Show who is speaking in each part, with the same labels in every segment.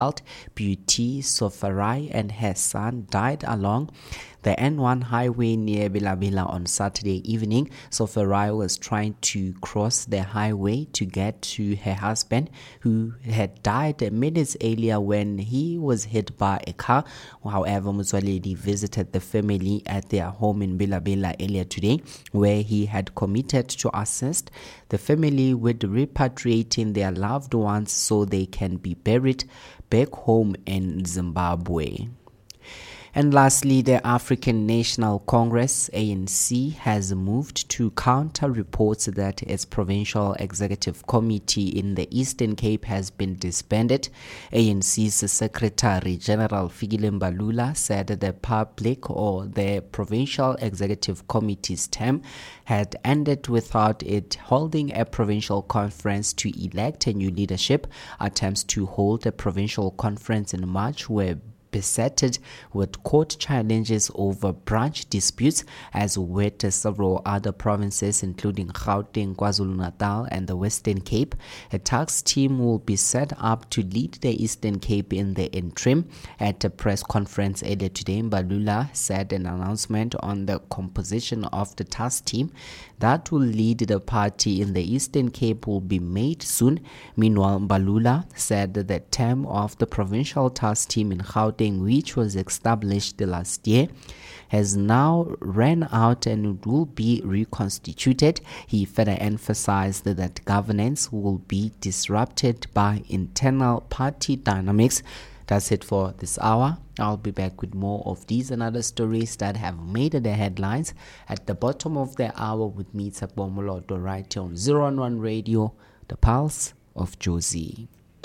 Speaker 1: Beauty Sofarai and her son died along the N1 highway near Bilabila on Saturday evening. Sofarai was trying to cross the highway to get to her husband, who had died minutes earlier when he was hit by a car. However, Motsoaledi visited the family at their home in Bilabila earlier today, where he had committed to assist the family with repatriating their loved ones so they can be buried back home in Zimbabwe. And lastly, the African National Congress, ANC, has moved to counter reports that its provincial executive committee in the Eastern Cape has been disbanded. ANC's Secretary General Fikile Mbalula said the public or the provincial executive committee's term had ended without it holding a provincial conference to elect a new leadership. Attempts to hold a provincial conference in March were besetted with court challenges over branch disputes, as with several other provinces including Gauteng, KwaZulu-Natal and the Western Cape. A task team will be set up to lead the Eastern Cape in the interim. At a press conference earlier today, Mbalula said an announcement on the composition of the task team that will lead the party in the Eastern Cape will be made soon. Meanwhile, Mbalula said that the term of the provincial task team in Gauteng, which was established last year, has now ran out and it will be reconstituted. He further emphasized that governance will be disrupted by internal party dynamics. That's it for this hour. I'll be back with more of these and other stories that have made the headlines at the bottom of the hour with me, Tshepo Moloto, right here on 011 Radio, the Pulse of Jozi.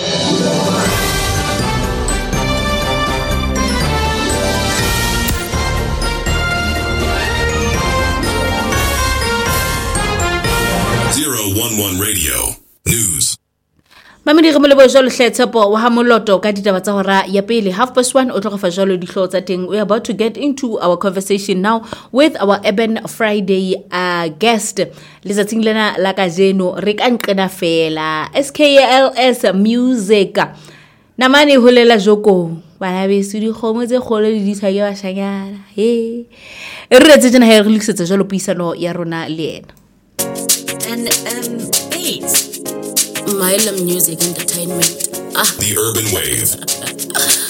Speaker 2: 011 Radio News.
Speaker 3: Mamedi re molebo jalo hle Tshepo wa ha Moloto ka ditaba tsa hora ya pele 1:30 o tloga fa jalo dihlo tsa teng. We are about to get into our conversation now with our Urban Friday guest. Letsatsing lena la ka jeno re ka nqena fela SKLS Music namane holela joko bana be se di khomo tse kholo di ditsa ke ba shanyana he re re tsena he re lisetsa jalo puisano ya rona le ena
Speaker 4: and8 Myla Music Entertainment.
Speaker 2: The Urban Wave.